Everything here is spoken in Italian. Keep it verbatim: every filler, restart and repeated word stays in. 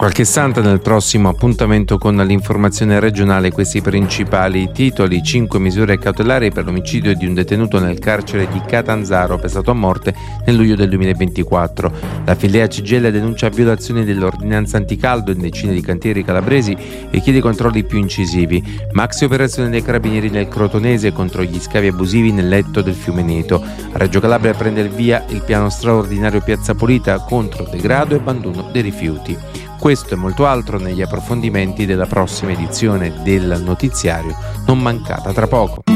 qualche istante nel prossimo appuntamento con l'informazione regionale questi principali titoli: cinque misure cautelari per l'omicidio di un detenuto nel carcere di Catanzaro pesato a morte nel luglio del duemilaventiquattro. La Filea C G I L denuncia violazioni dell'ordinanza anticaldo in decine di cantieri calabresi e chiede controlli più incisivi. Maxi operazione dei carabinieri nel Crotonese contro gli scavi abusivi nel letto del fiume Neto. A Reggio Calabria prende il via il piano straordinario Piazza Pulita contro degrado e abbandono dei rifiuti. Questo e molto altro negli approfondimenti della prossima edizione del notiziario, non mancata tra poco.